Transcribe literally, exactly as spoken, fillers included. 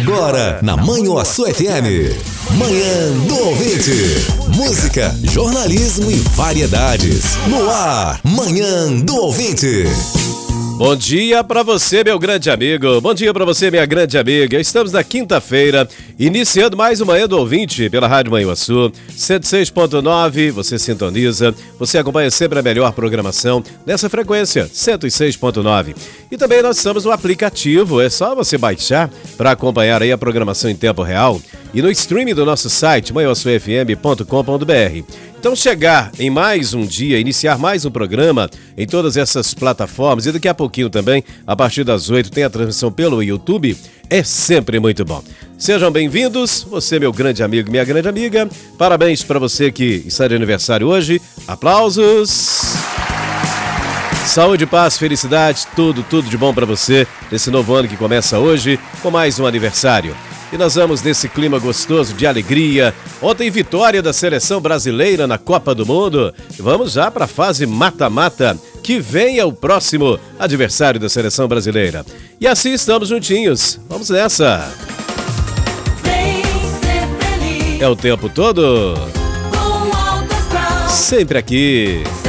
Agora, na Manhuaçu F M. Manhã do Ouvinte. Música, jornalismo e variedades. No ar, Manhã do Ouvinte. Bom dia pra você, meu grande amigo. Bom dia pra você, minha grande amiga. Estamos na quinta-feira, iniciando mais uma Manhã do Ouvinte pela Rádio Manhuaçu, cento e seis ponto nove. Você sintoniza, você acompanha sempre a melhor programação nessa frequência, cento e seis ponto nove. E também nós estamos no aplicativo, é só você baixar para acompanhar aí a programação em tempo real e no streaming do nosso site, manhuaçu f m ponto com ponto b r. Então chegar em mais um dia, iniciar mais um programa em todas essas plataformas e daqui a pouquinho também, a partir das oito, tem a transmissão pelo YouTube, é sempre muito bom. Sejam bem-vindos, você meu grande amigo, minha grande amiga, parabéns para você que está de aniversário hoje, aplausos! Saúde, paz, felicidade, tudo, tudo de bom para você nesse novo ano que começa hoje com mais um aniversário. E nós vamos nesse clima gostoso de alegria. Ontem vitória da seleção brasileira na Copa do Mundo. Vamos já para a fase mata-mata, que venha o próximo adversário da seleção brasileira. E assim estamos juntinhos. Vamos nessa. É o tempo todo. Sempre aqui.